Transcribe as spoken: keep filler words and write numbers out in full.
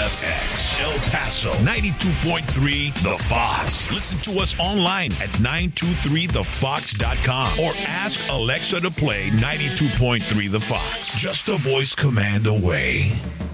F X. El Paso, ninety-two point three The Fox. Listen to us online at nine two three the fox dot com or ask Alexa to play ninety-two point three The Fox. Just a voice command away.